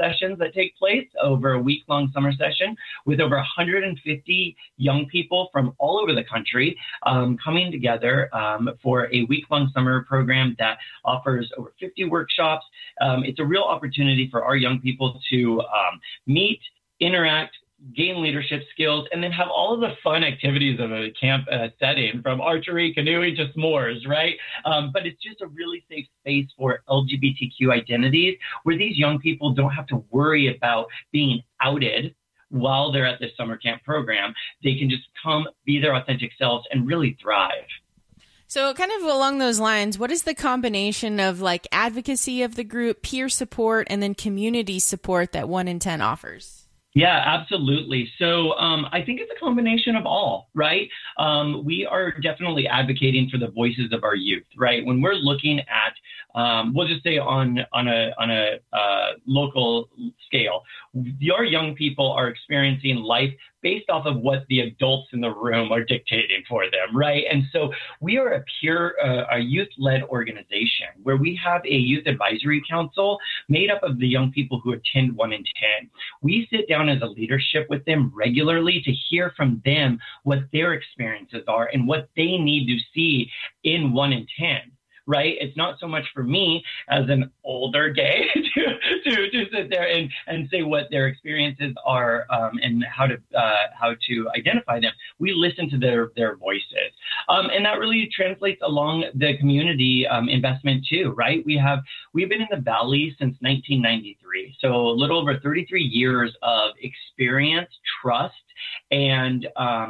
sessions that take place over a week-long summer session with over 150 young people from all over the country coming together for a week-long summer program that offers over 50 workshops. It's a real opportunity for our young people to meet, interact, gain leadership skills, and then have all of the fun activities of a camp setting, from archery, canoeing to s'mores, right? But it's just a really safe space for LGBTQ identities where these young people don't have to worry about being outed while they're at this summer camp program. They can just come, be their authentic selves, and really thrive. So kind of along those lines, what is the combination of like advocacy of the group, peer support, and then community support that 1 in 10 offers? Yeah, absolutely. So I think it's a combination of all, right? We are definitely advocating for the voices of our youth, right? When we're looking at, we'll just say on a local scale, your young people are experiencing life based off of what the adults in the room are dictating for them, right? And so we are a youth-led organization where we have a youth advisory council made up of the young people who attend 1 in 10. We sit down as a leadership with them regularly to hear from them what their experiences are and what they need to see in 1 in 10. Right? It's not so much for me as an older gay to sit there and say what their experiences are and how to identify them. We listen to their voices. And that really translates along the community investment too, right? We've been in the Valley since 1993. So a little over 33 years of experience, trust, and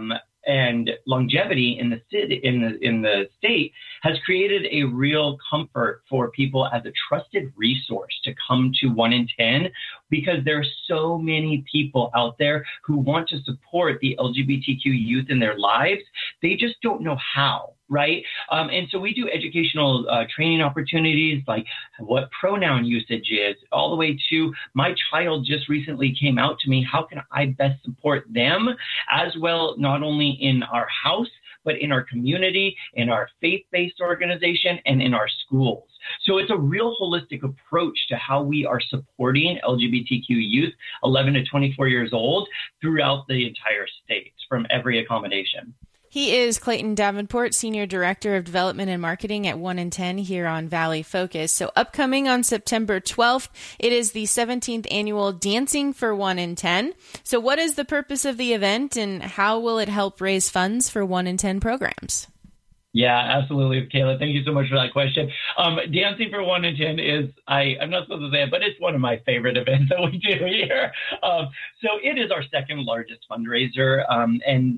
longevity in the city, in the state, has created a real comfort for people as a trusted resource to come to 1 in 10, because there are so many people out there who want to support the LGBTQ youth in their lives. They just don't know how. Right. And so we do educational training opportunities, like what pronoun usage is, all the way to my child just recently came out to me. How can I best support them as well, not only in our house, but in our community, in our faith-based organization, and in our schools. So it's a real holistic approach to how we are supporting LGBTQ youth 11 to 24 years old throughout the entire state from every accommodation. He is Clayton Davenport, Senior Director of Development and Marketing at 1 in 10 here on Valley Focus. So upcoming on September 12th, it is the 17th annual Dancing for 1 in 10. So what is the purpose of the event and how will it help raise funds for 1 in 10 programs? Yeah, absolutely, Kayla. Thank you so much for that question. Dancing for 1 in 10 is, I'm not supposed to say it, but it's one of my favorite events that we do here. So it is our second largest fundraiser. And,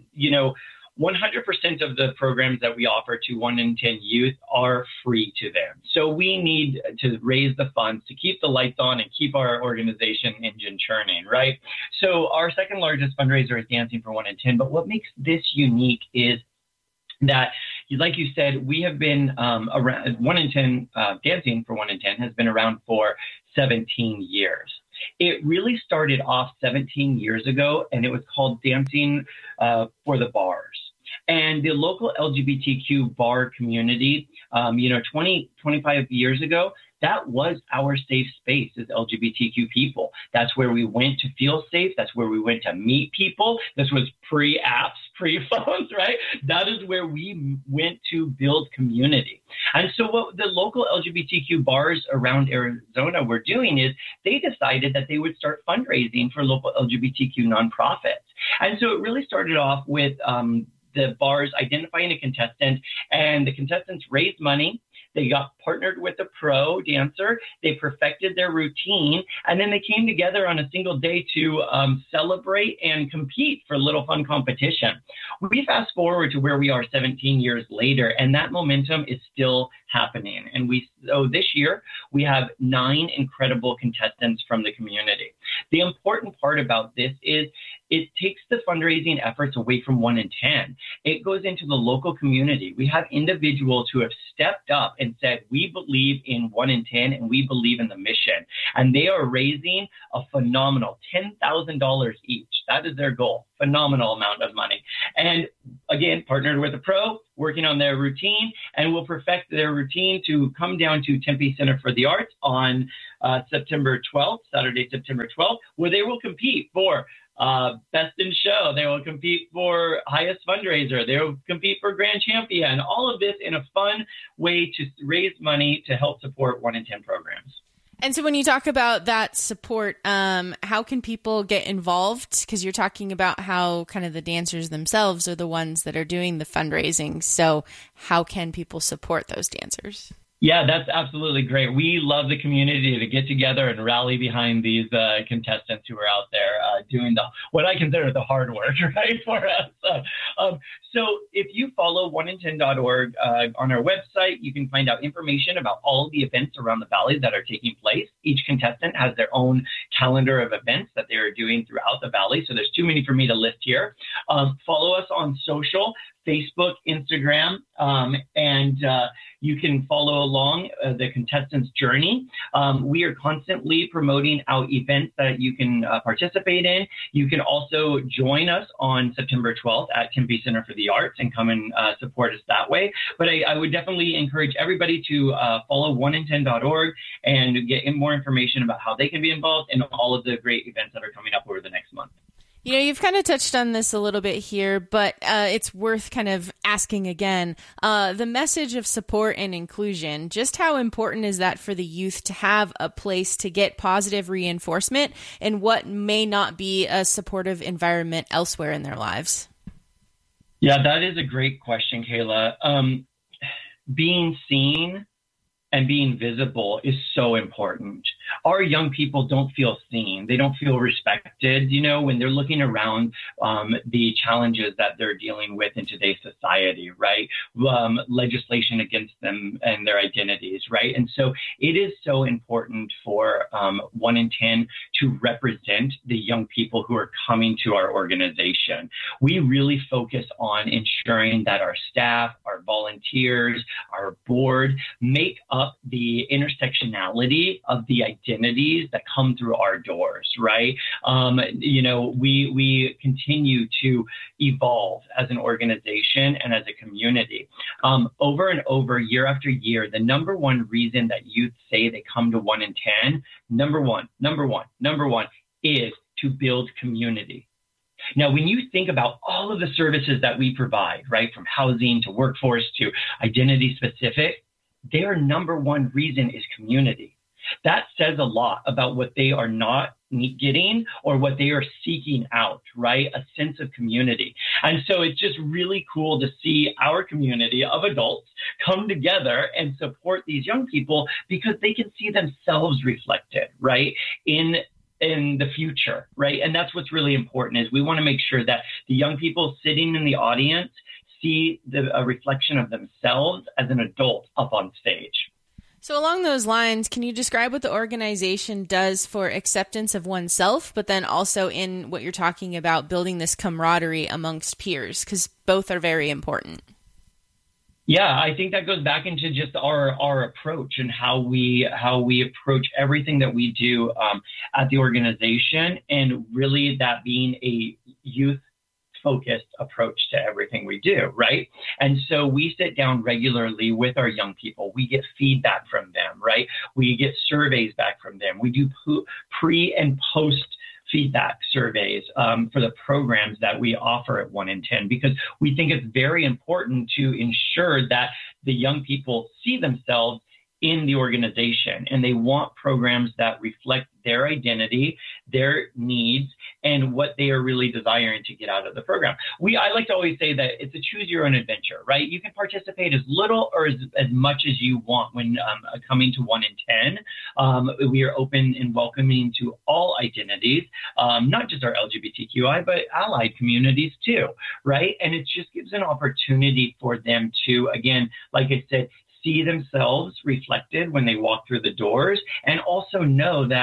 100% of the programs that we offer to 1 in 10 youth are free to them. So we need to raise the funds to keep the lights on and keep our organization engine churning, right? So our second largest fundraiser is Dancing for 1 in 10. But what makes this unique is that, like you said, we have been around 1 in 10, Dancing for 1 in 10 has been around for 17 years. It really started off 17 years ago, and it was called Dancing for the Bars. And the local LGBTQ bar community, 25 years ago, that was our safe space as LGBTQ people. That's where we went to feel safe. That's where we went to meet people. This was pre-apps, pre-phones, right? That is where we went to build community. And so what the local LGBTQ bars around Arizona were doing is they decided that they would start fundraising for local LGBTQ nonprofits. And so it really started off with the bars identifying a contestant, and the contestants raised money. They got partnered with a pro dancer. They perfected their routine, and then they came together on a single day to celebrate and compete for a little fun competition. We fast forward to where we are 17 years later, and that momentum is still happening. And so this year, we have 9 incredible contestants from the community. The important part about this is it takes the fundraising efforts away from 1 in 10. It goes into the local community. We have individuals who have stepped up and said, we believe in 1 in 10 and we believe in the mission. And they are raising a phenomenal $10,000 each. That is their goal. Phenomenal amount of money. And again, partnered with a pro, working on their routine, and will perfect their routine to come down to Tempe Center for the Arts on September 12th, Saturday, September 12th, where they will compete for Best in Show. They will compete for Highest Fundraiser. They will compete for Grand Champion. All of this in a fun way to raise money to help support 1 in 10 programs. And so when you talk about that support, how can people get involved? Because you're talking about how kind of the dancers themselves are the ones that are doing the fundraising. So how can people support those dancers? Yeah, that's absolutely great. We love the community to get together and rally behind these contestants who are out there doing what I consider the hard work, right, for us. So if you follow 1in10.org on our website, you can find out information about all of the events around the valley that are taking place. Each contestant has their own calendar of events that they are doing throughout the valley. So there's too many for me to list here. Follow us on social, Facebook, Instagram, and you can follow along the contestants' journey. We are constantly promoting out events that you can participate in. You can also join us on September 12th at Tempe Center for the Arts and come and support us that way. But I would definitely encourage everybody to follow 1in10.org and get more information about how they can be involved in all of the great events that are coming up over the next month. You know, you've kind of touched on this a little bit here, but it's worth kind of asking again. The message of support and inclusion, just how important is that for the youth to have a place to get positive reinforcement in what may not be a supportive environment elsewhere in their lives? Yeah, that is a great question, Kayla. Being seen and being visible is so important. Our young people don't feel seen. They don't feel respected, you know, when they're looking around the challenges that they're dealing with in today's society, right? Legislation against them and their identities, right? And so it is so important for 1 in 10 to represent the young people who are coming to our organization. We really focus on ensuring that our staff, our volunteers, our board make up the intersectionality of the identities that come through our doors, right? You know, we continue to evolve as an organization and as a community. Over and over, year after year, the number one reason that youth say they come to 1 in 10, number one, is to build community. Now, when you think about all of the services that we provide, right, from housing to workforce to identity specific, their number one reason is community. That says a lot about what they are not getting or what they are seeking out, right? A sense of community. And so it's just really cool to see our community of adults come together and support these young people because they can see themselves reflected, right, in the future, right? And that's what's really important is we want to make sure that the young people sitting in the audience see a reflection of themselves as an adult up on stage. So along those lines, can you describe what the organization does for acceptance of oneself, but then also in what you're talking about, building this camaraderie amongst peers, because both are very important? Yeah, I think that goes back into just our approach and how we approach everything that we do at the organization, and really that being a youth-focused approach to everything we do, right? And so we sit down regularly with our young people. We get feedback from them, right? We get surveys back from them. We do pre and post feedback surveys for the programs that we offer at 1 in 10, because we think it's very important to ensure that the young people see themselves in the organization, and they want programs that reflect their identity, their needs, and what they are really desiring to get out of the program. I like to always say that it's a choose your own adventure, right? You can participate as little or as much as you want when coming to 1 in 10. We are open and welcoming to all identities, not just our LGBTQI, but allied communities too, right? And it just gives an opportunity for them to, again, like I said, see themselves reflected when they walk through the doors, and also know that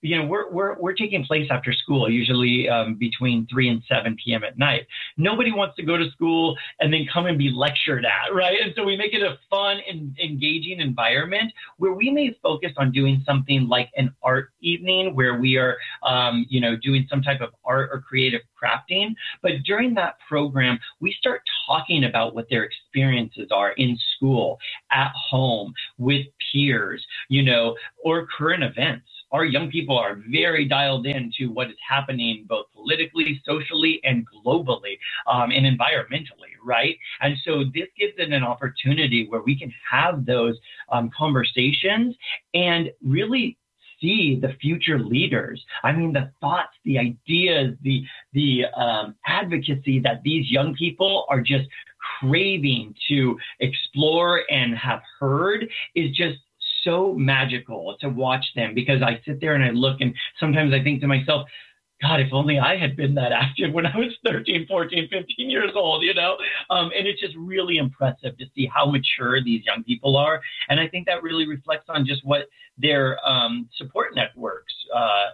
we're taking place after school, usually between 3 and 7 p.m. at night. Nobody wants to go to school and then come and be lectured at, right? And so we make it a fun and engaging environment where we may focus on doing something like an art evening where we are, doing some type of art or creative crafting. But during that program, we start talking about what their experiences are in school, at home, with peers, or current events. Our young people are very dialed into what is happening both politically, socially, and globally, and environmentally, right? And so this gives it an opportunity where we can have those conversations and really see the future leaders. I mean, the thoughts, the ideas, the advocacy that these young people are just craving to explore and have heard is just so magical to watch them, because I sit there and I look and sometimes I think to myself, God, if only I had been that active when I was 13, 14, 15 years old, and it's just really impressive to see how mature these young people are. And I think that really reflects on just what their support networks, are,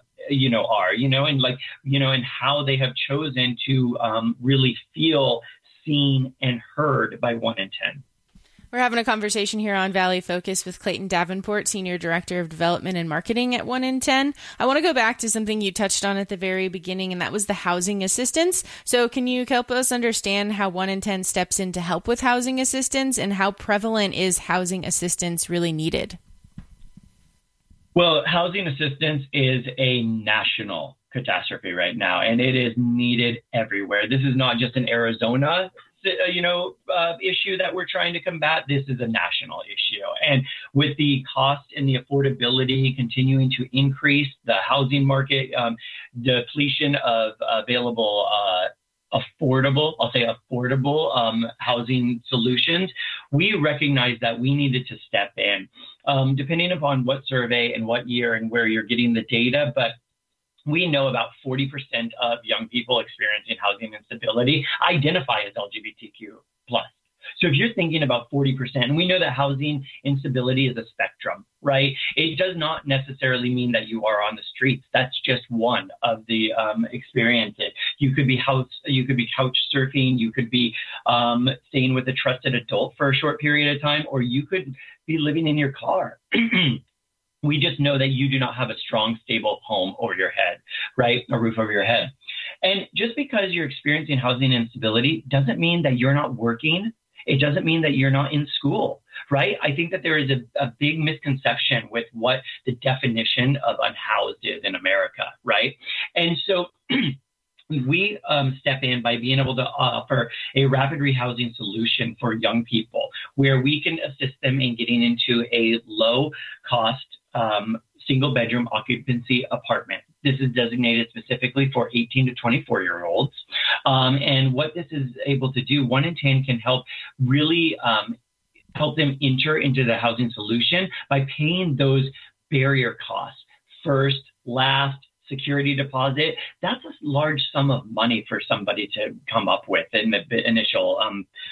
and how they have chosen to really feel seen and heard by 1 in 10. We're having a conversation here on Valley Focus with Clayton Davenport, Senior Director of Development and Marketing at 1 in 10. I want to go back to something you touched on at the very beginning, and that was the housing assistance. So can you help us understand how 1 in 10 steps in to help with housing assistance, and how prevalent is housing assistance really needed? Well, housing assistance is a national catastrophe right now, and it is needed everywhere. This is not just an Arizona issue that we're trying to combat. This is a national issue. And with the cost and the affordability continuing to increase, the housing market, depletion of available affordable housing solutions, we recognize that we needed to step in, depending upon what survey and what year and where you're getting the data. But we know about 40% of young people experiencing housing instability identify as LGBTQ+. So if you're thinking about 40%, and we know that housing instability is a spectrum, right? It does not necessarily mean that you are on the streets. That's just one of the experiences. You could be couch surfing, you could be staying with a trusted adult for a short period of time, or you could be living in your car. We just know that you do not have a strong, stable home over your head, right? A roof over your head. And just because you're experiencing housing instability doesn't mean that you're not working. It doesn't mean that you're not in school, right? I think that there is a big misconception with what the definition of unhoused is in America, right? And so we step in by being able to offer a rapid rehousing solution for young people where we can assist them in getting into a low-cost single bedroom occupancy apartment. This is designated specifically for 18 to 24-year-olds. And what this is able to do, 1 in 10 can help really help them enter into the housing solution by paying those barrier costs. First, last, security deposit. That's a large sum of money for somebody to come up with in the initial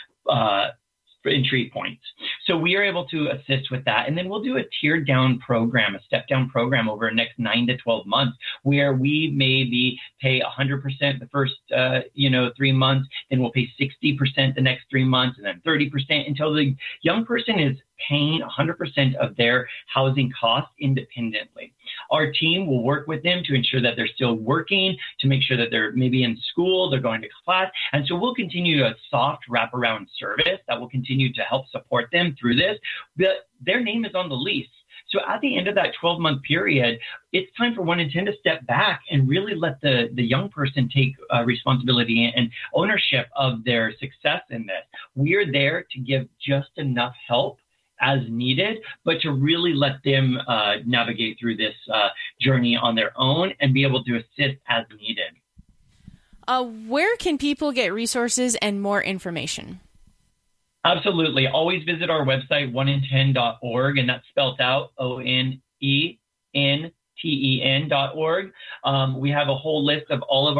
entry points. So we are able to assist with that. And then we'll do a tiered down program, a step down program over the next 9 to 12 months, where we maybe pay 100% the first, 3 months, then we'll pay 60% the next 3 months, and then 30% until the young person is paying 100% of their housing costs independently. Our team will work with them to ensure that they're still working, to make sure that they're maybe in school, they're going to class. And so we'll continue a soft wraparound service that will continue to help support them through this. But their name is on the lease. So at the end of that 12-month period, it's time for 1 in 10 to step back and really let the young person take responsibility and ownership of their success in this. We're there to give just enough help as needed, but to really let them navigate through this journey on their own and be able to assist as needed. Where can people get resources and more information? Absolutely. Always visit our website, oneinten.org, and that's spelled out ONENTEN.org. We have a whole list of all of our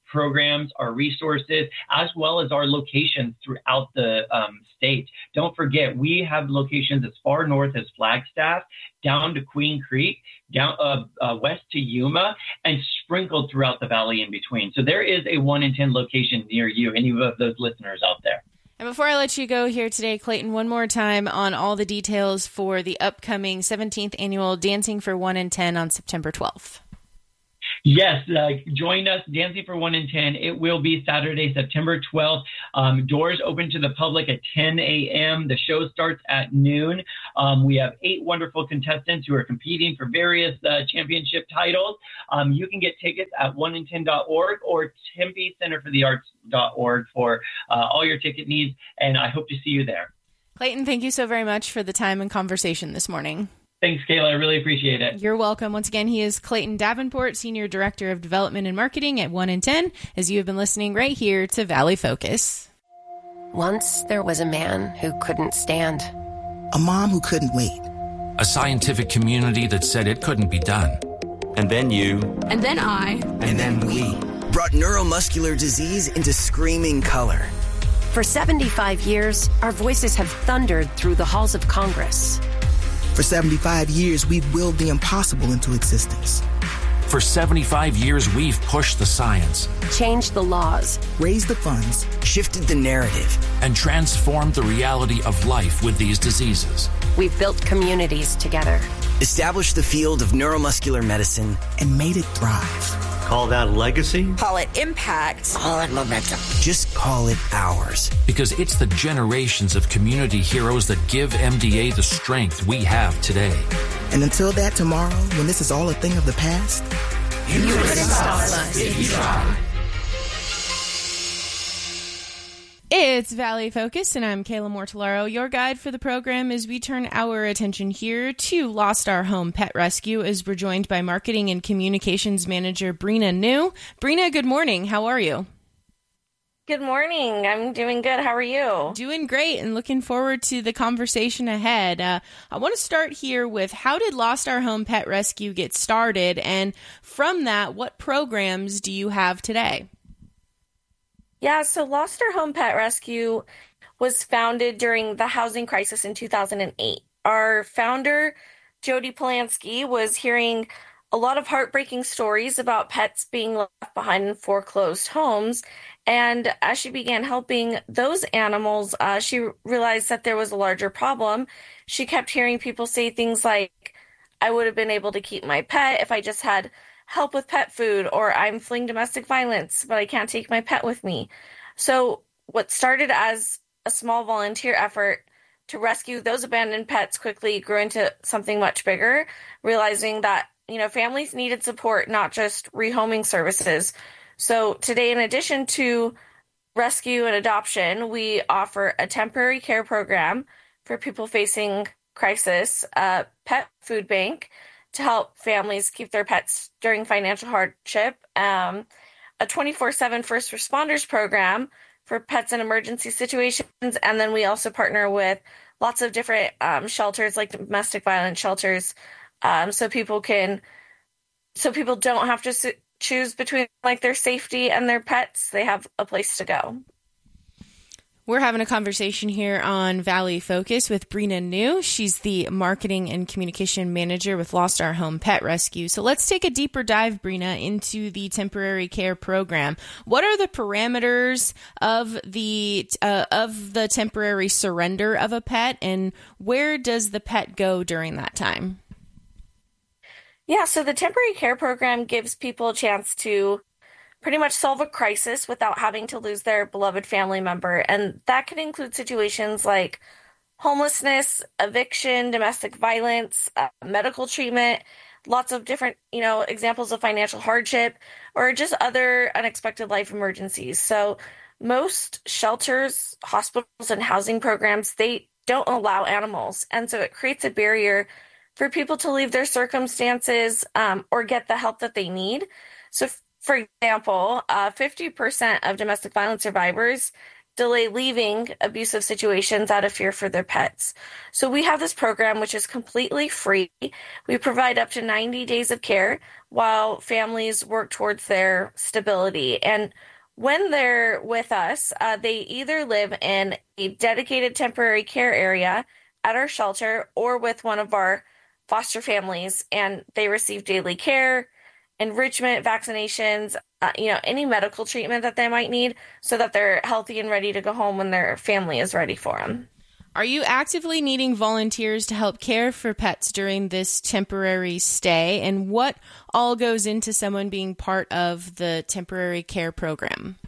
programs, our resources, as well as our locations throughout the state. Don't forget, we have locations as far north as Flagstaff, down to Queen Creek, down west to Yuma, and sprinkled throughout the valley in between. So there is a 1 in 10 location near you, any of those listeners out there. And before I let you go here today, Clayton, one more time on all the details for the upcoming 17th annual Dancing for 1 in 10 on September 12th. Yes, join us, Dancing for 1 in 10. It will be Saturday, September 12th. Doors open to the public at 10 a.m. The show starts at noon. We have 8 wonderful contestants who are competing for various championship titles. You can get tickets at 1in10.org or TempeCenterfortheArts.org for all your ticket needs, and I hope to see you there. Clayton, thank you so very much for the time and conversation this morning. Thanks, Kayla. I really appreciate it. You're welcome. Once again, he is Clayton Davenport, Senior Director of Development and Marketing at 1 in 10, as you have been listening right here to Valley Focus. Once there was a man who couldn't stand. A mom who couldn't wait. A scientific community that said it couldn't be done. And then you. And then I. And then we. Brought neuromuscular disease into screaming color. For 75 years, our voices have thundered through the halls of Congress. For 75 years, we've willed the impossible into existence. For 75 years, we've pushed the science, changed the laws, raised the funds, shifted the narrative, and transformed the reality of life with these diseases. We've built communities together, established the field of neuromuscular medicine, and made it thrive. Call that legacy? Call it impact. Call it momentum. Just call it ours. Because it's the generations of community heroes that give MDA the strength we have today. And until that tomorrow, when this is all a thing of the past, you couldn't stop us if you tried. It's Valley Focus, and I'm Kayla Mortellaro, your guide for the program as we turn our attention here to Lost Our Home Pet Rescue, as we're joined by Marketing and Communications Manager Brina New. Brina, good morning. How are you? Good morning. I'm doing good. How are you? Doing great, and looking forward to the conversation ahead. I want to start here with, how did Lost Our Home Pet Rescue get started? And from that, what programs do you have today? Yeah, so Lost Our Home Pet Rescue was founded during the housing crisis in 2008. Our founder, Jody Polanski, was hearing a lot of heartbreaking stories about pets being left behind in foreclosed homes. And as she began helping those animals, she realized that there was a larger problem. She kept hearing people say things like, I would have been able to keep my pet if I just had help with pet food, or I'm fleeing domestic violence, but I can't take my pet with me. So what started as a small volunteer effort to rescue those abandoned pets quickly grew into something much bigger, realizing that, families needed support, not just rehoming services. So today, in addition to rescue and adoption, we offer a temporary care program for people facing crisis, a pet food bank to help families keep their pets during financial hardship, a 24/7 first responders program for pets in emergency situations, and then we also partner with lots of different shelters, like domestic violence shelters, so people don't have to choose between their safety and their pets. They have a place to go. We're having a conversation here on Valley Focus with Brina New. She's the Marketing and Communication Manager with Lost Our Home Pet Rescue. So let's take a deeper dive, Brina, into the temporary care program. What are the parameters of the temporary surrender of a pet, and where does the pet go during that time? Yeah, so the temporary care program gives people a chance to pretty much solve a crisis without having to lose their beloved family member. And that can include situations like homelessness, eviction, domestic violence, medical treatment, lots of different, examples of financial hardship, or just other unexpected life emergencies. So most shelters, hospitals, and housing programs, they don't allow animals. And so it creates a barrier for people to leave their circumstances or get the help that they need. So for example, 50% of domestic violence survivors delay leaving abusive situations out of fear for their pets. So we have this program which is completely free. We provide up to 90 days of care while families work towards their stability. And when they're with us, they either live in a dedicated temporary care area at our shelter or with one of our foster families, and they receive daily care, enrichment, vaccinations, any medical treatment that they might need so that they're healthy and ready to go home when their family is ready for them. Are you actively needing volunteers to help care for pets during this temporary stay? And what all goes into someone being part of the temporary care program?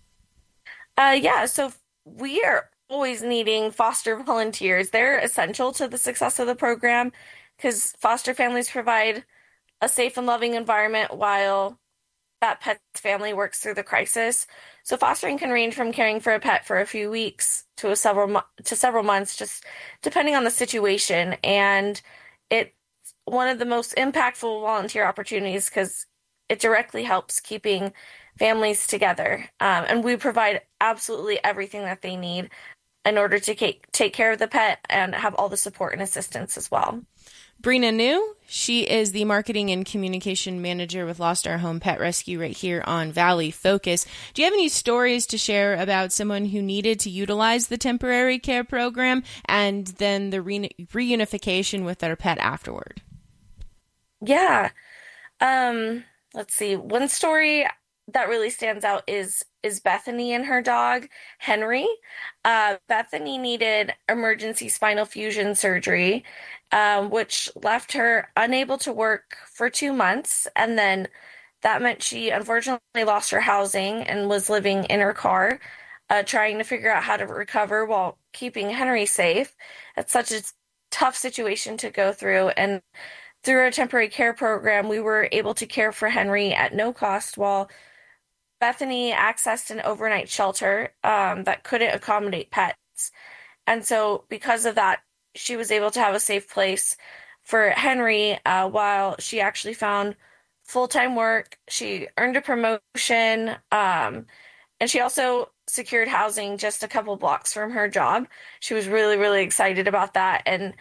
So we are always needing foster volunteers. They're essential to the success of the program because foster families provide a safe and loving environment while that pet's family works through the crisis. So fostering can range from caring for a pet for a few weeks to several months, just depending on the situation. And it's one of the most impactful volunteer opportunities because it directly helps keeping families together. And we provide absolutely everything that they need in order to take care of the pet and have all the support and assistance as well. Brina New, she is the marketing and communication manager with Lost Our Home Pet Rescue right here on Valley Focus. Do you have any stories to share about someone who needed to utilize the temporary care program and then the reunification with their pet afterward? Yeah. Let's see. One story that really stands out is Bethany and her dog, Henry. Bethany needed emergency spinal fusion surgery, which left her unable to work for 2 months. And then that meant she unfortunately lost her housing and was living in her car, trying to figure out how to recover while keeping Henry safe. It's such a tough situation to go through. And through our temporary care program, we were able to care for Henry at no cost while Bethany accessed an overnight shelter that couldn't accommodate pets. And so because of that, she was able to have a safe place for Henry while she actually found full-time work. She earned a promotion, and she also secured housing just a couple blocks from her job. She was really, really excited about that. And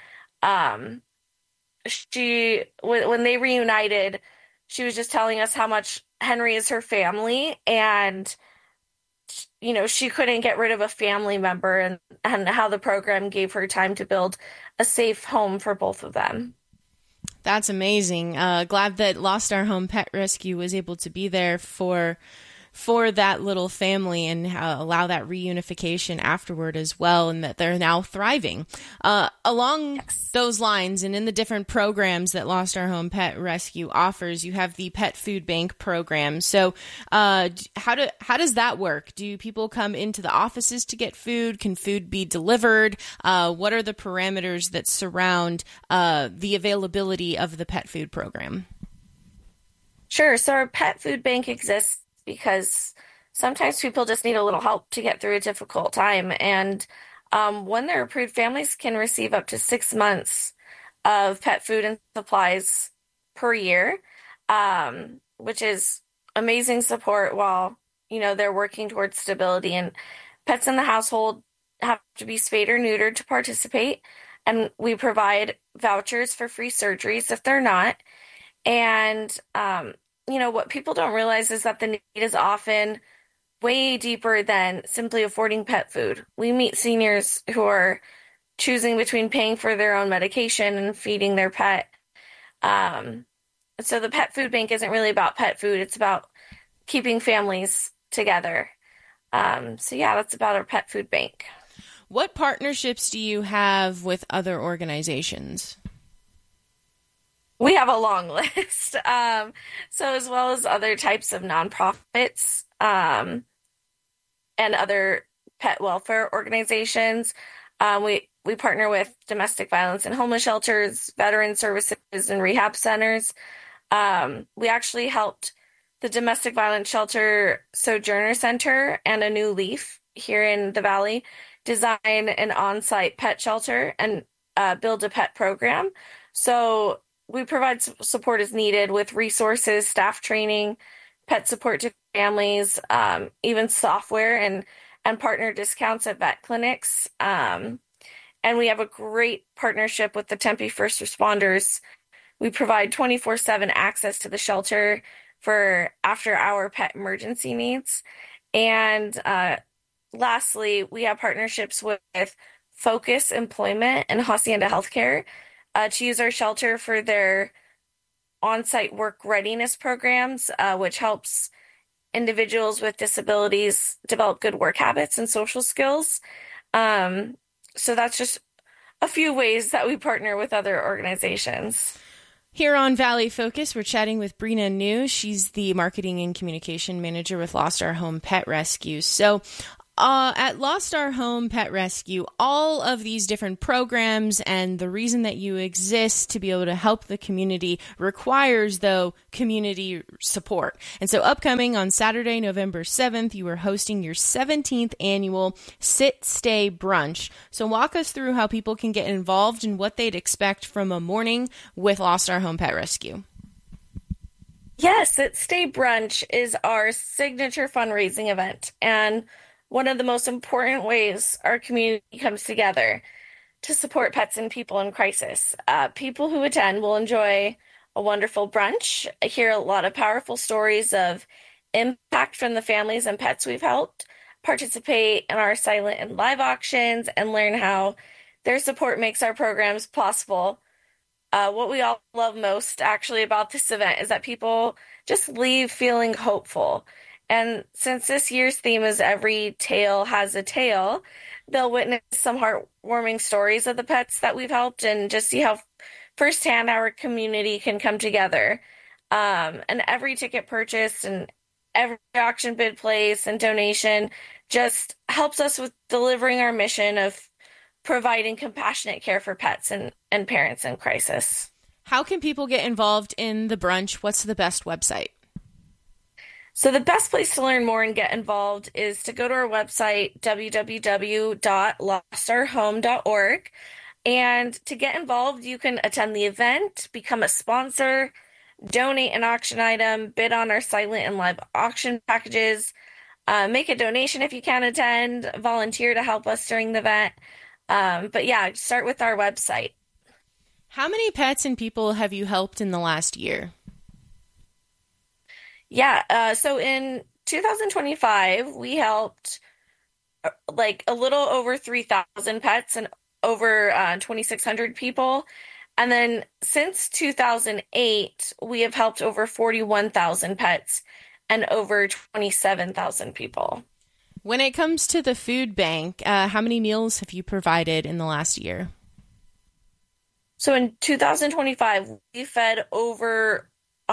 when they reunited, she was just telling us how much Henry is her family, and she couldn't get rid of a family member, and how the program gave her time to build a safe home for both of them. That's amazing. Glad that Lost Our Home Pet Rescue was able to be there for that little family and allow that reunification afterward as well, and that they're now thriving. Along those lines, and in the different programs that Lost Our Home Pet Rescue offers, you have the Pet Food Bank program. So how does that work? Do people come into the offices to get food? Can food be delivered? What are the parameters that surround the availability of the pet food program? Sure. So our Pet Food Bank exists because sometimes people just need a little help to get through a difficult time. And when they're approved, families can receive up to 6 months of pet food and supplies per year, which is amazing support while, they're working towards stability. And pets in the household have to be spayed or neutered to participate. And we provide vouchers for free surgeries if they're not. And, what people don't realize is that the need is often way deeper than simply affording pet food. We meet seniors who are choosing between paying for their own medication and feeding their pet. So the Pet Food Bank isn't really about pet food. It's about keeping families together. That's about our Pet Food Bank. What partnerships do you have with other organizations? We have a long list. So as well as other types of nonprofits and other pet welfare organizations. We partner with domestic violence and homeless shelters, veteran services, and rehab centers. We actually helped the Domestic Violence Shelter Sojourner Center and A New Leaf here in the Valley design an on-site pet shelter and build a pet program. So we provide support as needed with resources, staff training, pet support to families, even software and and partner discounts at vet clinics. And we have a great partnership with the Tempe First Responders. We provide 24/7 access to the shelter for after-hour pet emergency needs. And lastly, we have partnerships with Focus Employment and Hacienda Healthcare to use our shelter for their on-site work readiness programs, which helps individuals with disabilities develop good work habits and social skills. So that's just a few ways that we partner with other organizations. Here on Valley Focus, we're chatting with Brina New. She's the marketing and communication manager with Lost Our Home Pet Rescue. So at Lost Our Home Pet Rescue, all of these different programs and the reason that you exist to be able to help the community requires, though, community support. And so upcoming on Saturday, November 7th, you are hosting your 17th annual Sit Stay Brunch. So walk us through how people can get involved and what they'd expect from a morning with Lost Our Home Pet Rescue. Yes, Sit Stay Brunch is our signature fundraising event, and one of the most important ways our community comes together to support pets and people in crisis. People who attend will enjoy a wonderful brunch, hear a lot of powerful stories of impact from the families and pets we've helped, participate in our silent and live auctions, and learn how their support makes our programs possible. What we all love most, actually, about this event is that people just leave feeling hopeful. And since this year's theme is Every Tale Has a Tale, they'll witness some heartwarming stories of the pets that we've helped and just see how firsthand our community can come together. And every ticket purchased and every auction bid placed and donation just helps us with delivering our mission of providing compassionate care for pets and parents in crisis. How can people get involved in the brunch? What's the best website? So the best place to learn more and get involved is to go to our website, www.lostourhome.org. And to get involved, you can attend the event, become a sponsor, donate an auction item, bid on our silent and live auction packages, make a donation if you can attend, volunteer to help us during the event. But yeah, start with our website. How many pets and people have you helped in the last year? Yeah, so in 2025, we helped like a little over 3,000 pets and over 2,600 people. And then since 2008, we have helped over 41,000 pets and over 27,000 people. When it comes to the food bank, how many meals have you provided in the last year? So in 2025, we fed over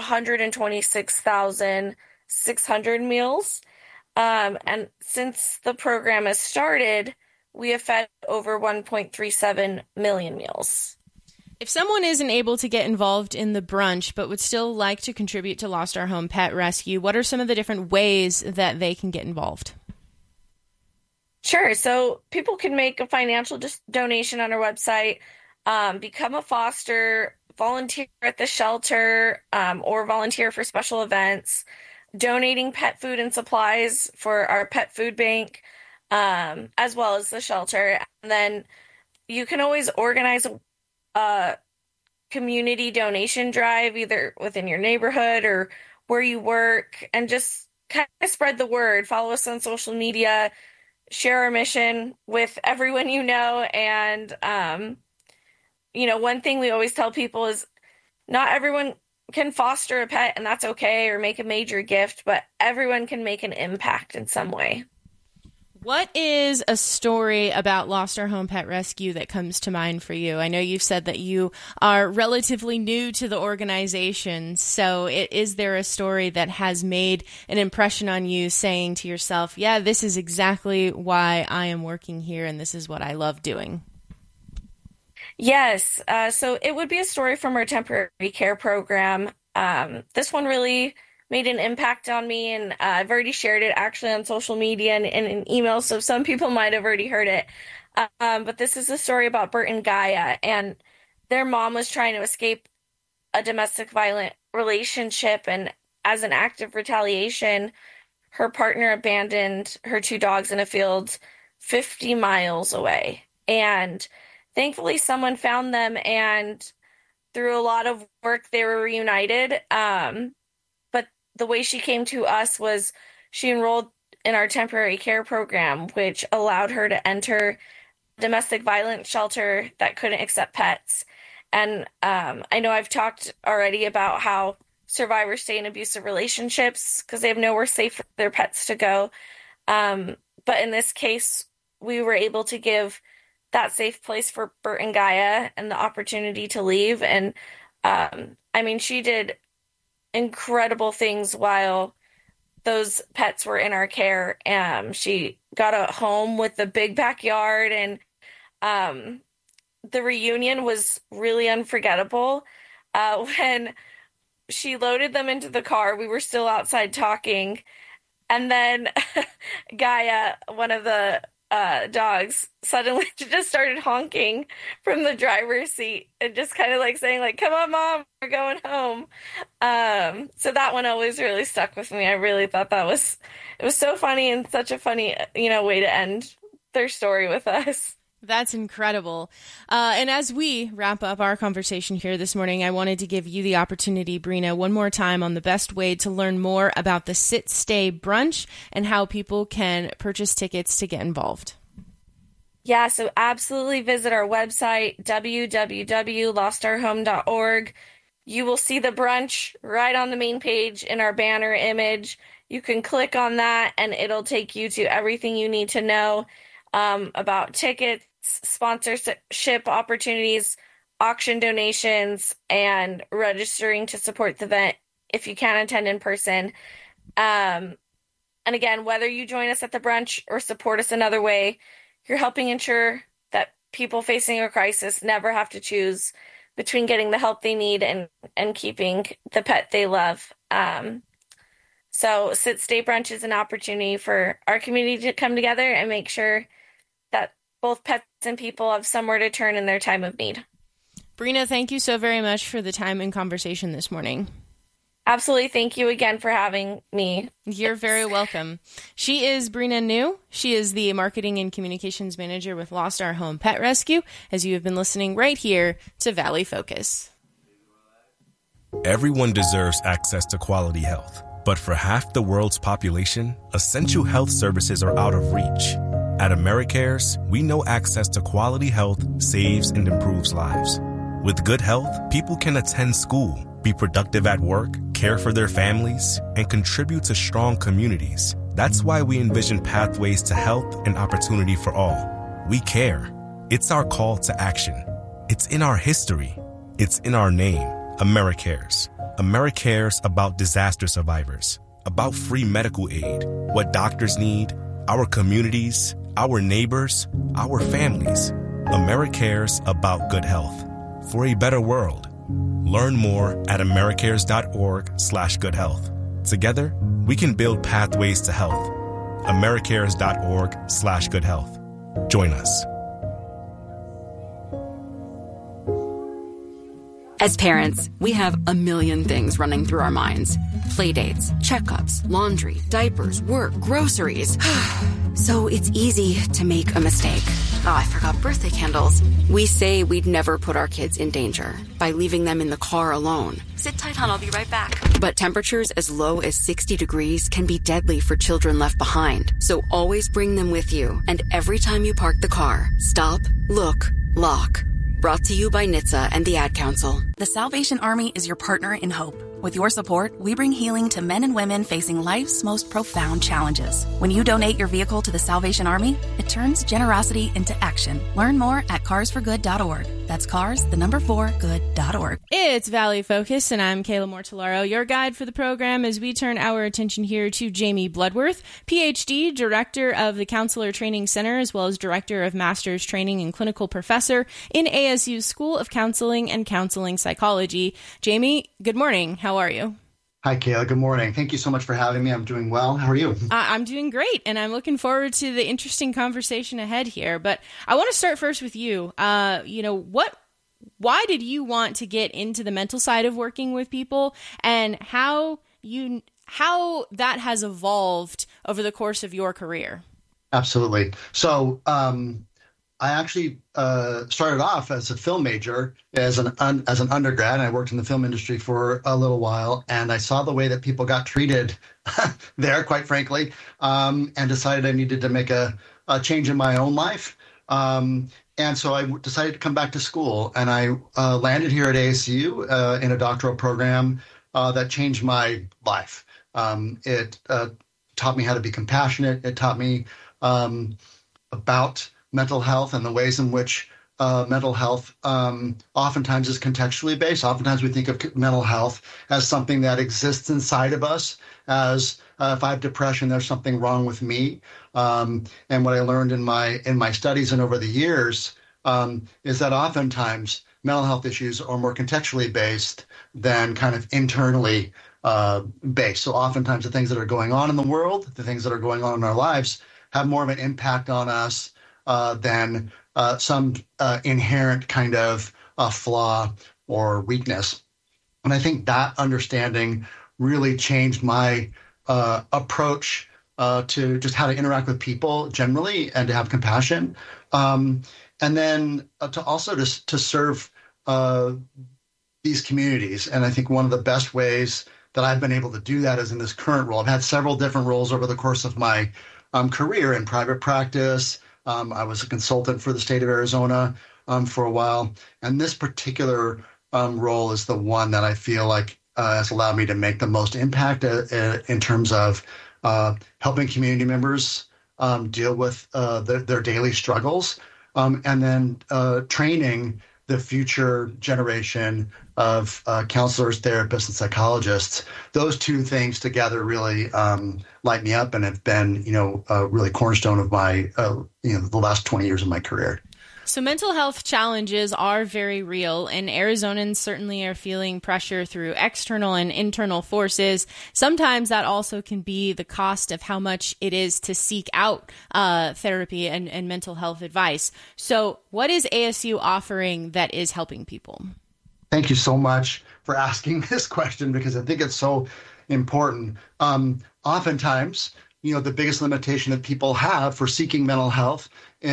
126,600 meals. And since the program has started, we have fed over 1.37 million meals. If someone isn't able to get involved in the brunch but would still like to contribute to Lost Our Home Pet Rescue, what are some of the different ways that they can get involved? Sure. So people can make a financial donation on our website, become a foster, volunteer at the shelter, or volunteer for special events, donating pet food and supplies for our pet food bank, as well as the shelter. And then you can always organize a community donation drive, either within your neighborhood or where you work, and just kind of spread the word. Follow us on social media, share our mission with everyone you know, and one thing we always tell people is not everyone can foster a pet, and that's okay, or make a major gift, but everyone can make an impact in some way. What is a story about Lost Our Home Pet Rescue that comes to mind for you? I know you've said that you are relatively new to the organization, so is there a story that has made an impression on you, saying to yourself, yeah, this is exactly why I am working here, and this is what I love doing? Yes. So it would be a story from our temporary care program. This one really made an impact on me, and I've already shared it actually on social media and in email, so some people might have already heard it. But this is a story about Bert and Gaia, and their mom was trying to escape a domestic violent relationship, and as an act of retaliation, her partner abandoned her 2 dogs in a field 50 miles away. And thankfully someone found them, and through a lot of work they were reunited. But the way she came to us was she enrolled in our temporary care program, which allowed her to enter a domestic violence shelter that couldn't accept pets. And I know I've talked already about how survivors stay in abusive relationships because they have nowhere safe for their pets to go. But in this case, we were able to give that safe place for Bert and Gaia and the opportunity to leave. And I mean, she did incredible things while those pets were in our care. She got a home with a big backyard, and the reunion was really unforgettable. When she loaded them into the car, we were still outside talking, and then Gaia, one of the dogs, suddenly just started honking from the driver's seat and just kind of like saying, like, "Come on, Mom, we're going home." So that one always really stuck with me. I really thought it was so funny, and such a funny, way to end their story with us. That's incredible. And as we wrap up our conversation here this morning, I wanted to give you the opportunity, Brina, one more time on the best way to learn more about the Sit Stay Brunch and how people can purchase tickets to get involved. Yeah, so absolutely visit our website, www.lostourhome.org. You will see the brunch right on the main page in our banner image. You can click on that and it'll take you to everything you need to know about tickets, sponsorship opportunities, auction donations, and registering to support the event if you can attend in person. And again, whether you join us at the brunch or support us another way, you're helping ensure that people facing a crisis never have to choose between getting the help they need and keeping the pet they love. So Sit Stay Brunch is an opportunity for our community to come together and make sure that both pets and people have somewhere to turn in their time of need. Brina, thank you so very much for the time and conversation this morning. Absolutely. Thank you again for having me. You're very welcome. She is Brina New. She is the Marketing and Communications Manager with Lost Our Home Pet Rescue, as you have been listening right here to Valley Focus. Everyone deserves access to quality health, but for half the world's population, essential health services are out of reach. At AmeriCares, we know access to quality health saves and improves lives. With good health, people can attend school, be productive at work, care for their families, and contribute to strong communities. That's why we envision pathways to health and opportunity for all. We care. It's our call to action. It's in our history. It's in our name, AmeriCares. AmeriCares about disaster survivors, about free medical aid, what doctors need, our communities, our neighbors, our families. AmeriCares about good health. For a better world. Learn more at americares.org/goodhealth. Together, we can build pathways to health. americares.org/goodhealth. Join us. As parents, we have a million things running through our minds. Playdates, checkups, laundry, diapers, work, groceries. So it's easy to make a mistake. Oh, I forgot birthday candles. We say we'd never put our kids in danger by leaving them in the car alone. Sit tight, hon, I'll be right back. But temperatures as low as 60 degrees can be deadly for children left behind. So always bring them with you. And every time you park the car, stop, look, lock. Brought to you by NHTSA and the Ad Council. The Salvation Army is your partner in hope. With your support, we bring healing to men and women facing life's most profound challenges. When you donate your vehicle to the Salvation Army, it turns generosity into action. Learn more at carsforgood.org. That's cars4good.org. It's Valley Focus, and I'm Kayla Mortellaro, your guide for the program as we turn our attention here to Jamie Bloodworth, PhD, Director of the Counselor Training Center, as well as Director of Master's Training and Clinical Professor in ASU's School of Counseling and Counseling Psychology. Jamie, good morning. How are you? Hi, Kayla. Good morning. Thank you so much for having me. I'm doing well. How are you? I'm doing great, and I'm looking forward to the interesting conversation ahead here. But I want to start first with you. Why did you want to get into the mental side of working with people, and how how that has evolved over the course of your career. Absolutely. So I actually started off as a film major as an undergrad. And I worked in the film industry for a little while, and I saw the way that people got treated there, quite frankly, and decided I needed to make a change in my own life. And so I decided to come back to school, and I landed here at ASU in a doctoral program that changed my life. It taught me how to be compassionate. It taught me about mental health and the ways in which mental health oftentimes is contextually based. Oftentimes we think of mental health as something that exists inside of us, as if I have depression, there's something wrong with me. And what I learned in my studies and over the years is that oftentimes mental health issues are more contextually based than kind of internally based. So oftentimes the things that are going on in the world, the things that are going on in our lives, have more of an impact on us than some inherent kind of flaw or weakness. And I think that understanding really changed my approach to just how to interact with people generally and to have compassion. And then to also to serve these communities. And I think one of the best ways that I've been able to do that is in this current role. I've had several different roles over the course of my career in private practice. I was a consultant for the state of Arizona for a while. And this particular role is the one that I feel like has allowed me to make the most impact in terms of helping community members deal with their daily struggles, and then training the future generation of counselors, therapists, and psychologists. Those two things together really light me up and have been, a really cornerstone of my, the last 20 years of my career. So mental health challenges are very real, and Arizonans certainly are feeling pressure through external and internal forces. Sometimes that also can be the cost of how much it is to seek out therapy and mental health advice. So what is ASU offering that is helping people? Thank you so much for asking this question, because I think it's so important. Oftentimes, the biggest limitation that people have for seeking mental health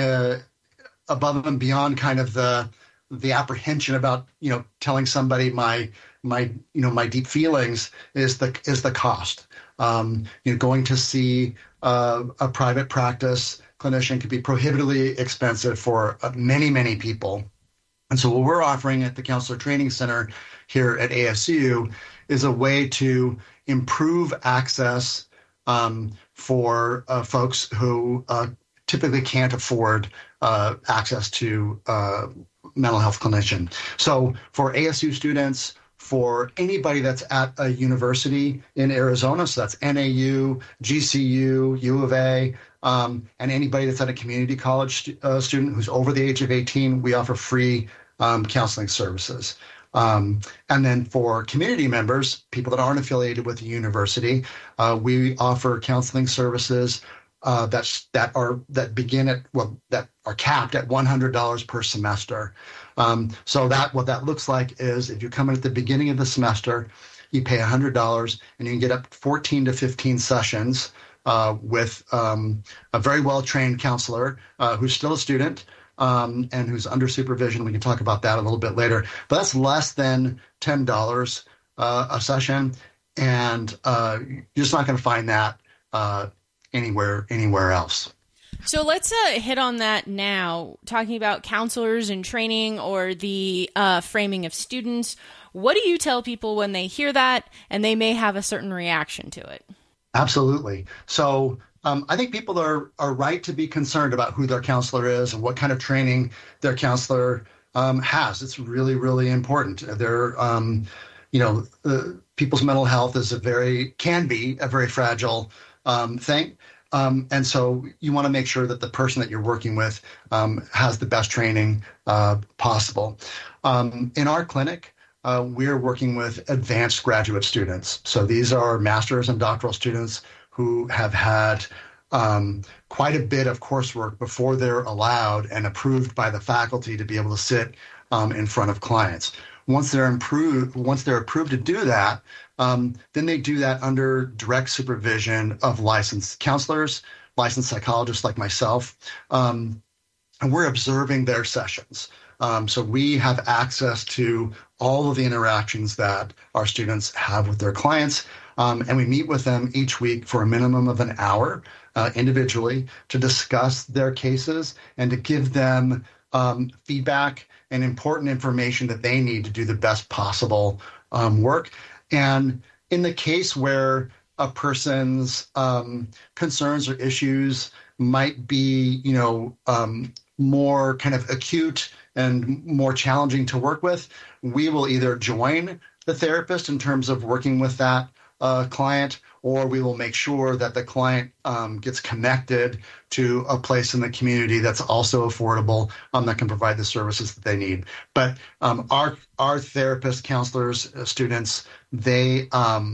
above and beyond kind of the apprehension about telling somebody my deep feelings is the cost. Going to see a private practice clinician could be prohibitively expensive for many people. And so what we're offering at the Counselor Training Center here at ASU is a way to improve access for folks who typically can't afford access to mental health clinician. So for ASU students, for anybody that's at a university in Arizona, so that's NAU, GCU, U of A, and anybody that's at a community college student who's over the age of 18, we offer free counseling services. And then for community members, people that aren't affiliated with the university, we offer counseling services that are capped at $100 per semester. So what that looks like is if you come in at the beginning of the semester, you pay $100 and you can get up 14 to 15 sessions with a very well-trained counselor who's still a student and who's under supervision. We can talk about that a little bit later. But that's less than $10 a session, and you're just not going to find that anywhere else. So let's hit on that now, talking about counselors and training or the framing of students. What do you tell people when they hear that and they may have a certain reaction to it? Absolutely. So I think people are right to be concerned about who their counselor is and what kind of training their counselor has. It's really, really important. People's mental health can be a very fragile thing. And so you want to make sure that the person that you're working with has the best training possible. In our clinic, we're working with advanced graduate students. So these are master's and doctoral students who have had quite a bit of coursework before they're allowed and approved by the faculty to be able to sit in front of clients. Once they're approved to do that, Then they do that under direct supervision of licensed counselors, licensed psychologists like myself, and we're observing their sessions. So we have access to all of the interactions that our students have with their clients, and we meet with them each week for a minimum of an hour individually to discuss their cases and to give them feedback and important information that they need to do the best possible work. And in the case where a person's concerns or issues might be, more kind of acute and more challenging to work with, we will either join the therapist in terms of working with that client, or we will make sure that the client gets connected to a place in the community that's also affordable, that can provide the services that they need. But our therapists, counselors, students, they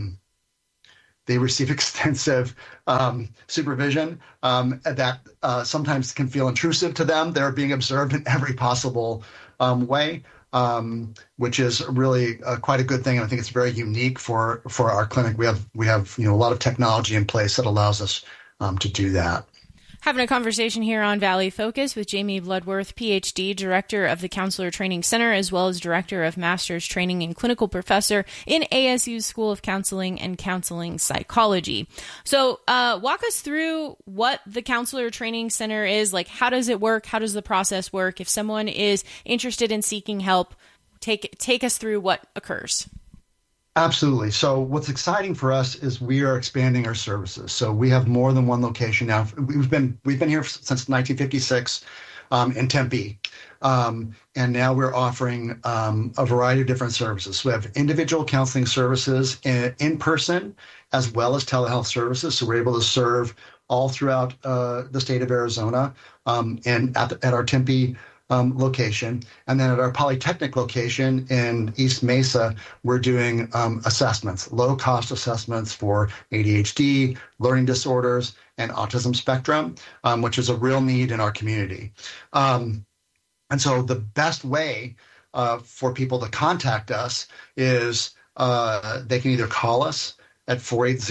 receive extensive supervision that sometimes can feel intrusive to them. They're being observed in every possible way, which is really quite a good thing. And I think it's very unique for our clinic. We have a lot of technology in place that allows us to do that. Having a conversation here on Valley Focus with Jamie Bloodworth, PhD, Director of the Counselor Training Center, as well as Director of Master's Training and Clinical Professor in ASU's School of Counseling and Counseling Psychology. So walk us through what the Counselor Training Center is. Like, how does it work? How does the process work? If someone is interested in seeking help, take us through what occurs. Absolutely. So what's exciting for us is we are expanding our services. So we have more than one location now. We've been here since 1956 in Tempe. And now we're offering a variety of different services. So we have individual counseling services in person as well as telehealth services. So we're able to serve all throughout the state of Arizona and at our Tempe location. And then at our Polytechnic location in East Mesa, we're doing assessments, low-cost assessments for ADHD, learning disorders, and autism spectrum, which is a real need in our community. And so the best way for people to contact us is they can either call us at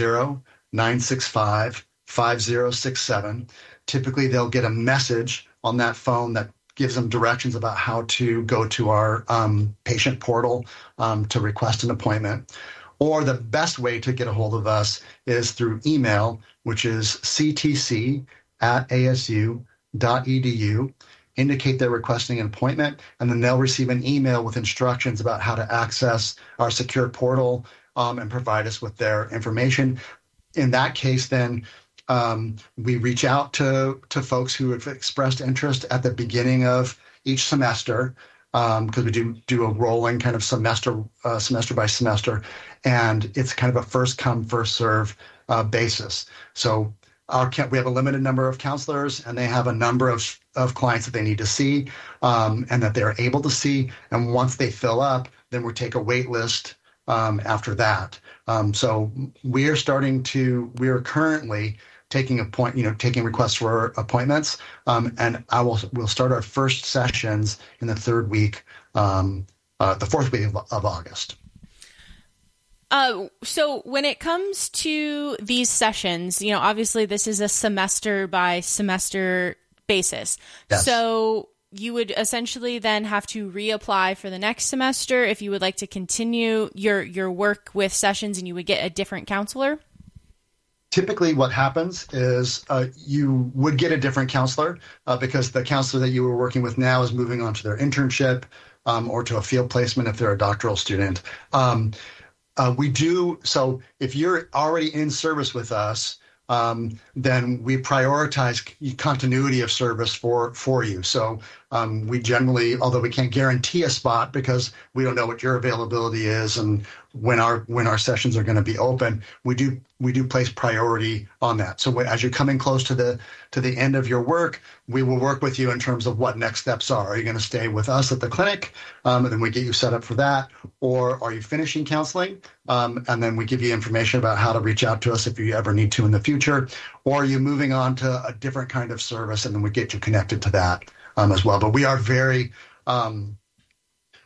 480-965-5067. Typically, they'll get a message on that phone that gives them directions about how to go to our patient portal to request an appointment. Or the best way to get a hold of us is through email, which is ctc@asu.edu. Indicate they're requesting an appointment, and then they'll receive an email with instructions about how to access our secure portal and provide us with their information. In that case, then, we reach out to folks who have expressed interest at the beginning of each semester, because we do a rolling kind of semester by semester, and it's kind of a first come, first serve basis. So we have a limited number of counselors, and they have a number of clients that they need to see and that they're able to see. And once they fill up, then we take a wait list after that. So we are currently taking requests for appointments, and we'll start our first sessions in the fourth week of August. So when it comes to these sessions, obviously this is a semester by semester basis. Yes. So you would essentially then have to reapply for the next semester if you would like to continue your work with sessions, and you would get a different counselor? Typically what happens is you would get a different counselor because the counselor that you were working with now is moving on to their internship or to a field placement if they're a doctoral student. So if you're already in service with us, then we prioritize continuity of service for you. So we generally, although we can't guarantee a spot because we don't know what your availability is and when our sessions are going to be open, we do place priority on that. So as you're coming close to the end of your work, we will work with you in terms of what next steps are. Are you going to stay with us at the clinic, and then we get you set up for that, or are you finishing counseling, and then we give you information about how to reach out to us if you ever need to in the future, or are you moving on to a different kind of service, and then we get you connected to that as well. But we are very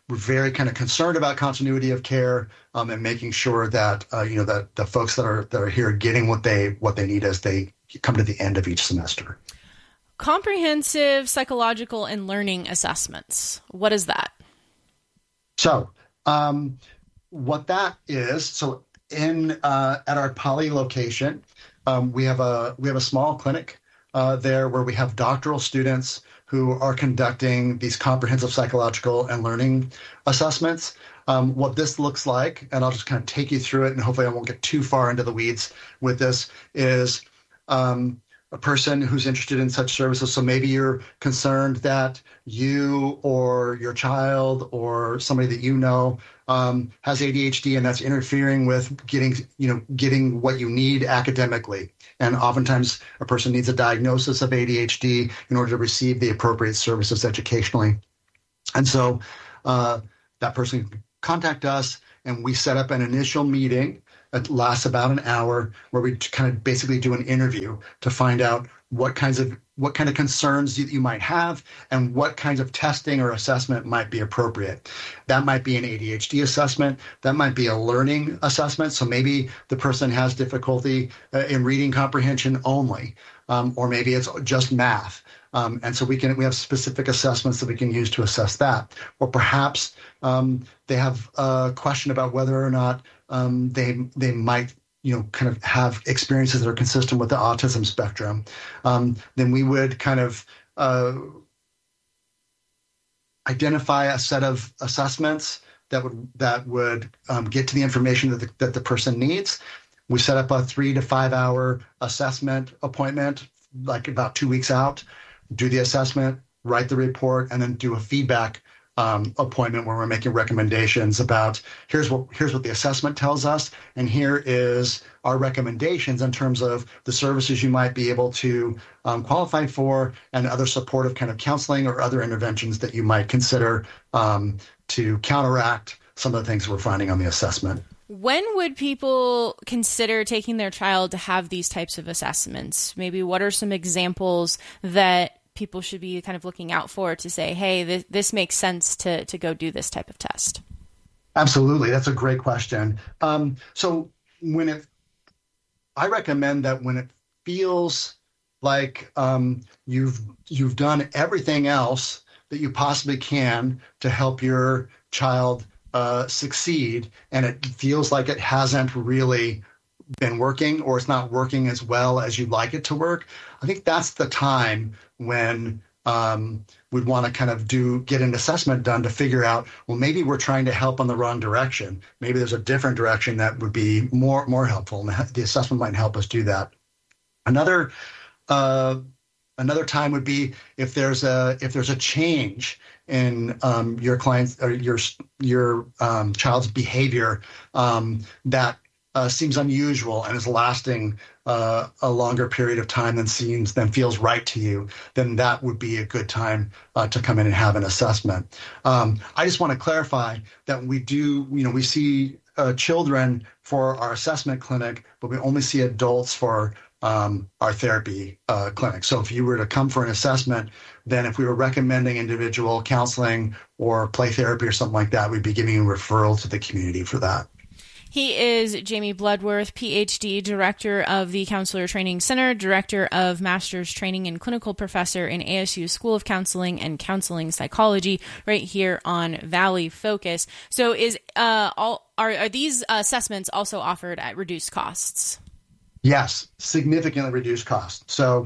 we're very kind of concerned about continuity of care and making sure that that the folks that are here are getting what they need as they come to the end of each semester. Comprehensive psychological and learning assessments. What is that? So, what that is, so at our Poly location, we have a small clinic there where we have doctoral students who are conducting these comprehensive psychological and learning assessments. What this looks like, and I'll just kind of take you through it, and hopefully I won't get too far into the weeds with this, is a person who's interested in such services. So maybe you're concerned that you or your child or somebody that you know has ADHD, and that's interfering with getting what you need academically. And oftentimes a person needs a diagnosis of ADHD in order to receive the appropriate services educationally. And so that person can contact us, and we set up an initial meeting. It lasts about an hour, where we kind of basically do an interview to find out what kind of concerns you might have and what kinds of testing or assessment might be appropriate. That might be an ADHD assessment. That might be a learning assessment. So maybe the person has difficulty in reading comprehension only, or maybe it's just math. And so we have specific assessments that we can use to assess that. Or perhaps they have a question about whether or not they might kind of have experiences that are consistent with the autism spectrum. Then we would kind of identify a set of assessments that would get to the information that the person needs. We set up a 3 to 5 hour assessment appointment, like about 2 weeks out, do the assessment, write the report, and then do a feedback appointment where we're making recommendations about here's what the assessment tells us, and here is our recommendations in terms of the services you might be able to qualify for, and other supportive kind of counseling or other interventions that you might consider to counteract some of the things we're finding on the assessment. When would people consider taking their child to have these types of assessments? Maybe what are some examples that people should be kind of looking out for to say, hey, this makes sense to go do this type of test? Absolutely. That's a great question. So I recommend that when it feels like you've done everything else that you possibly can to help your child succeed, and it feels like it hasn't really been working, or it's not working as well as you'd like it to work, I think that's the time when we'd want to kind of get an assessment done to figure out, well, maybe we're trying to help in the wrong direction. Maybe there's a different direction that would be more helpful, and the assessment might help us do that. Another time would be if there's a change in your client's or your child's behavior that seems unusual and is lasting a longer period of time than feels right to you, then that would be a good time to come in and have an assessment. I just want to clarify that we see children for our assessment clinic, but we only see adults for our therapy clinic. So if you were to come for an assessment, then if we were recommending individual counseling or play therapy or something like that, we'd be giving you a referral to the community for that. He is Jamie Bloodworth, PhD, Director of the Counselor Training Center, Director of Master's Training and Clinical Professor in ASU School of Counseling and Counseling Psychology, right here on Valley Focus. So are these assessments also offered at reduced costs? Yes, significantly reduced costs. So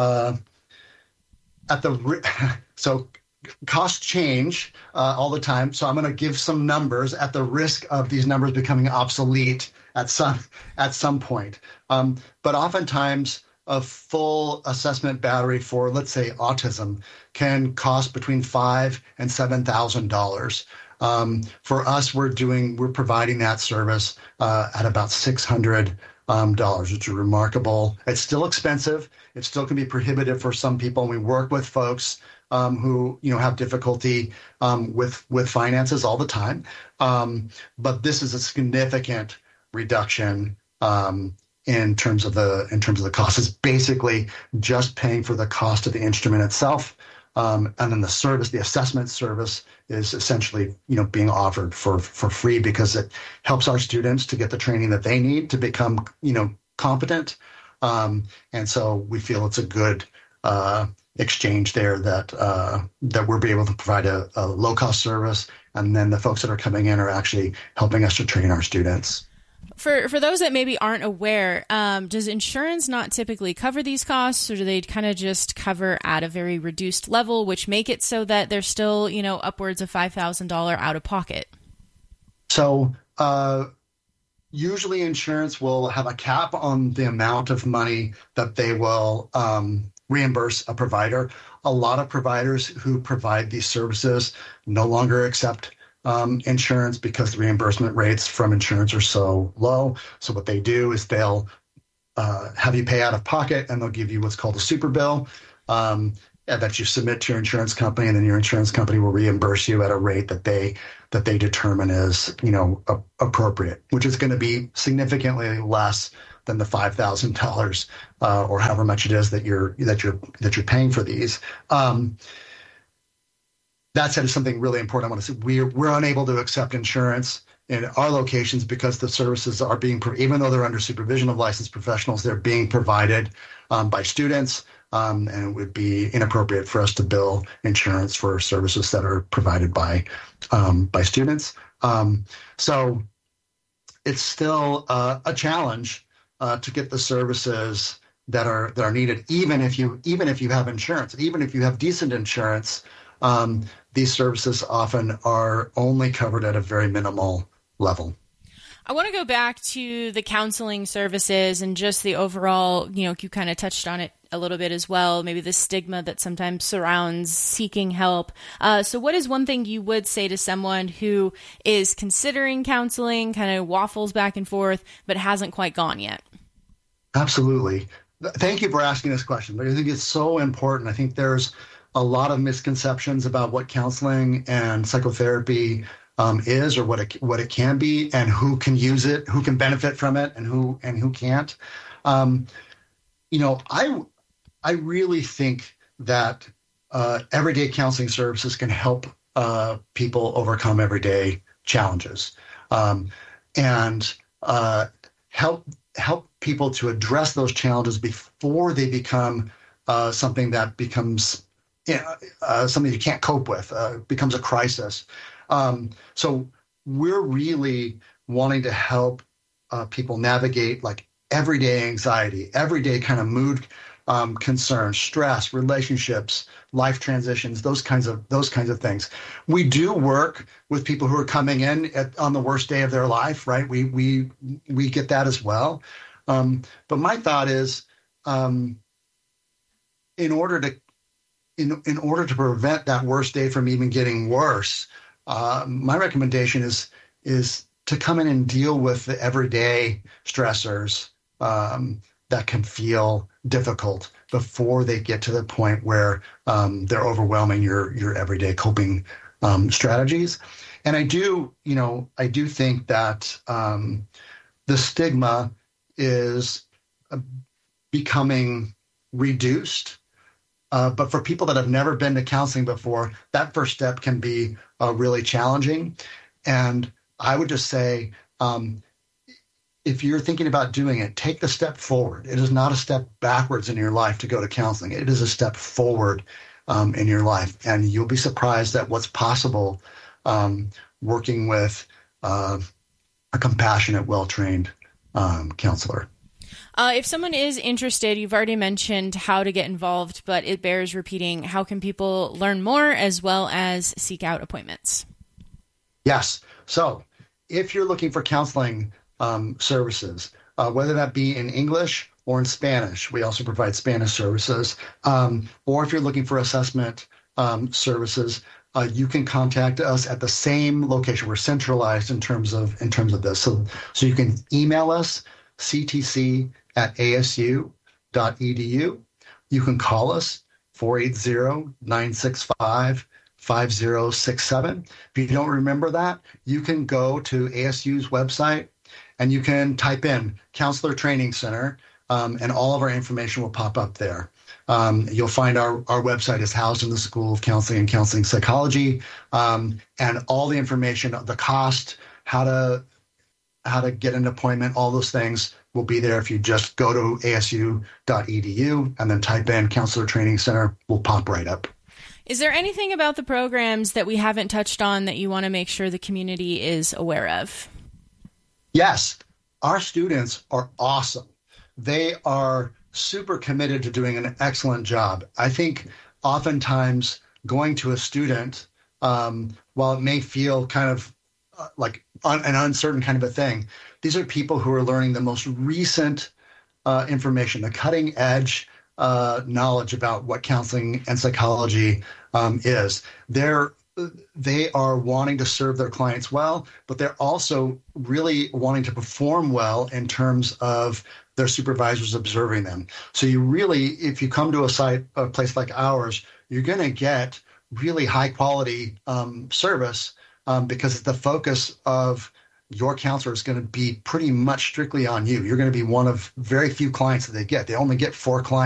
costs change all the time. So I'm going to give some numbers at the risk of these numbers becoming obsolete at some point. But oftentimes a full assessment battery for, let's say, autism can cost between $5,000 and $7,000. For us, we're providing that service at about $600, which is remarkable. It's still expensive. It still can be prohibitive for some people. And we work with folks who have difficulty with finances all the time. But this is a significant reduction in terms of the cost. It's basically just paying for the cost of the instrument itself, And then the assessment service is essentially, being offered for free because it helps our students to get the training that they need to become, competent. And so we feel it's a good exchange there that we'll be able to provide a low-cost service, and then the folks that are coming in are actually helping us to train our students. For those that maybe aren't aware, does insurance not typically cover these costs, or do they kind of just cover at a very reduced level, which make it so that they're still, upwards of $5,000 out of pocket? So usually insurance will have a cap on the amount of money that they will reimburse a provider. A lot of providers who provide these services no longer accept insurance because the reimbursement rates from insurance are so low. So what they do is they'll have you pay out of pocket, and they'll give you what's called a super bill that you submit to your insurance company, and then your insurance company will reimburse you at a rate that they determine is appropriate, which is going to be significantly less than the $5,000 or however much it is that you're paying for these. That said, is something really important I want to say. We're unable to accept insurance in our locations because the services are being, even though they're under supervision of licensed professionals, they're being provided by students, and it would be inappropriate for us to bill insurance for services that are provided by students. So it's still a challenge to get the services that are needed, even if you have insurance, even if you have decent insurance. These services often are only covered at a very minimal level. I want to go back to the counseling services and just the overall, you kind of touched on it a little bit as well, maybe the stigma that sometimes surrounds seeking help. So what is one thing you would say to someone who is considering counseling, kind of waffles back and forth, but hasn't quite gone yet? Absolutely. Thank you for asking this question, but I think it's so important. I think there's a lot of misconceptions about what counseling and psychotherapy is, or what it can be, and who can use it, who can benefit from it, and who can't. I really think that everyday counseling services can help people overcome everyday challenges, and help people to address those challenges before they become something that becomes something you can't cope with, becomes a crisis. So we're really wanting to help people navigate like everyday anxiety, everyday kind of mood concerns, stress, relationships, life transitions, those kinds of things. We do work with people who are coming in on the worst day of their life, right? We get that as well. But my thought is, in order to prevent that worst day from even getting worse, my recommendation is to come in and deal with the everyday stressors that can feel difficult before they get to the point where they're overwhelming your everyday coping strategies. And I do think that the stigma is becoming reduced. But for people that have never been to counseling before, that first step can be really challenging. And I would just say, if you're thinking about doing it, take the step forward. It is not a step backwards in your life to go to counseling. It is a step forward in your life. And you'll be surprised at what's possible working with a compassionate, well-trained counselor. If someone is interested, you've already mentioned how to get involved, but it bears repeating. How can people learn more as well as seek out appointments? Yes. So if you're looking for counseling services, whether that be in English or in Spanish, we also provide Spanish services, or if you're looking for assessment services, you can contact us at the same location. We're centralized in terms of this. So you can email us, ctc@asu.edu. You can call us 480-965-5067. If you don't remember that, you can go to ASU's website and you can type in Counselor Training Center, and all of our information will pop up there. You'll find our website is housed in the School of Counseling and Counseling Psychology, and all the information, the cost, how to get an appointment, all those things will be there if you just go to asu.edu and then type in Counselor Training Center, will pop right up. Is there anything about the programs that we haven't touched on that you want to make sure the community is aware of? Yes, our students are awesome. They are super committed to doing an excellent job. I think oftentimes going to a student, while it may feel kind of like an uncertain kind of a thing, these are people who are learning the most recent information, the cutting edge knowledge about what counseling and psychology is. They are wanting to serve their clients well, but they're also really wanting to perform well in terms of their supervisors observing them. So you really, if you come to a place like ours, you're going to get really high quality service because the focus of your counselor is going to be pretty much strictly on you. You're going to be one of very few clients that they get. They only get 4 clients